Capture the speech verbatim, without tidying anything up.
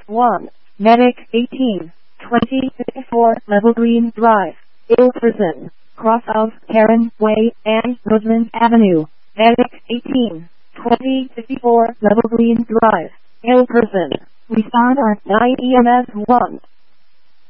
one. Medic eighteen twenty fifty-four Level Green Drive, Ill Prison, cross of Heron Way and Roseland Avenue. Medic eighteen twenty fifty-four Level Green Drive, Ill Prison. Respond at nine E M S one.